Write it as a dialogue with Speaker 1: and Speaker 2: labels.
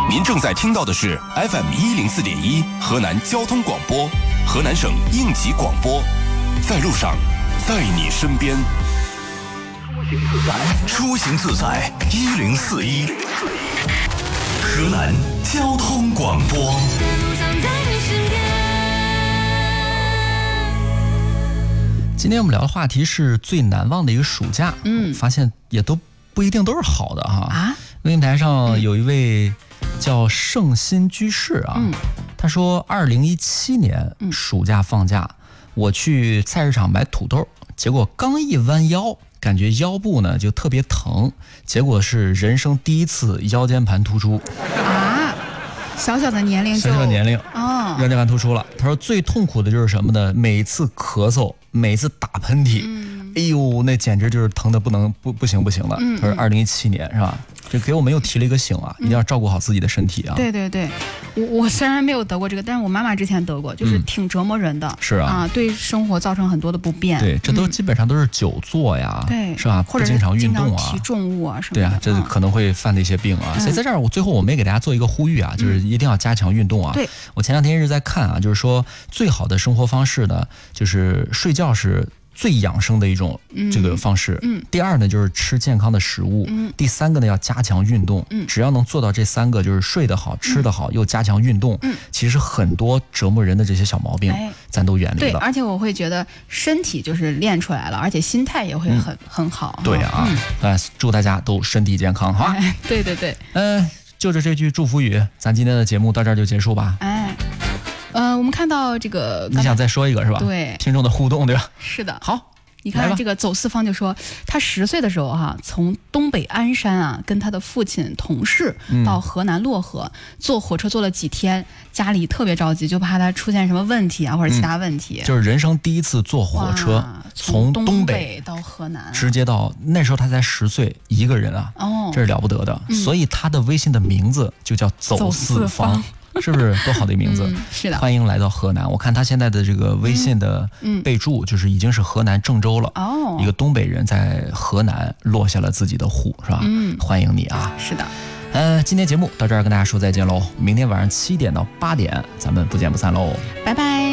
Speaker 1: 您正在听到的是 FM104.1河南交通广播，河南省应急广播，在路上，在你身边。出行自在1041，河南交通广播。
Speaker 2: 今天我们聊的话题是最难忘的一个暑假。发现也都不一定都是好的哈。录音台上有一位叫圣心居士啊，他说2017年暑假放假，我去菜市场买土豆，结果刚一弯腰，感觉腰部呢就特别疼，结果是人生第一次腰间盘突出
Speaker 3: 啊！小小的年龄就
Speaker 2: 腰间盘突出了。他说最痛苦的就是什么呢？每次咳嗽，每次打喷嚏，哎呦，那简直就是疼的不行了。他说2017年是吧？这给我们又提了一个醒啊，一定要照顾好自己的身体啊。
Speaker 3: 对对对，我虽然没有得过这个，但是我妈妈之前得过，就是挺折磨人的。
Speaker 2: 是啊，
Speaker 3: 对生活造成很多的不便。
Speaker 2: 对，这都基本上都是久坐呀，
Speaker 3: 对，
Speaker 2: 是吧？
Speaker 3: 或者
Speaker 2: 不经常运动啊，
Speaker 3: 提重物啊什么的。
Speaker 2: 对啊，这可能会犯的一些病啊。所以在这儿，最后我们也给大家做一个呼吁啊，就是一定要加强运动啊。
Speaker 3: 对，
Speaker 2: 我前两天一直在看啊，就是说最好的生活方式呢，就是睡觉是最养生的一种这个方式。第二呢就是吃健康的食物。第三个呢要加强运动。只要能做到这三个，就是睡得好、吃得好，又加强运动，其实很多折磨人的这些小毛病，咱都远离了。
Speaker 3: 对，而且我会觉得身体就是练出来了，而且心态也会很好。
Speaker 2: 对啊，祝大家都身体健康哈。
Speaker 3: 对对对。
Speaker 2: 就着这句祝福语，咱今天的节目到这儿就结束吧。
Speaker 3: 我们看到这个，
Speaker 2: 你想再说一个是吧？
Speaker 3: 对，
Speaker 2: 听众的互动对吧？
Speaker 3: 是的。
Speaker 2: 好，
Speaker 3: 你看这个走四方就说，他10岁的时候从东北鞍山啊，跟他的父亲同事到河南漯河，坐火车坐了几天，家里特别着急，就怕他出现什么问题啊或者其他问题。
Speaker 2: 就是人生第一次坐火车，从东北
Speaker 3: 到河南，
Speaker 2: 直接到那时候他才10岁，一个人啊，这是了不得的。所以他的微信的名字就叫走四方。是不是多好的一名字？
Speaker 3: 是的，
Speaker 2: 欢迎来到河南。我看他现在的这个微信的备注，就是已经是河南郑州了。一个东北人在河南落下了自己的户，是吧？欢迎你啊！
Speaker 3: 是的。
Speaker 2: 今天节目到这儿跟大家说再见喽。明天晚上7点到8点，咱们不见不散喽。
Speaker 3: 拜拜。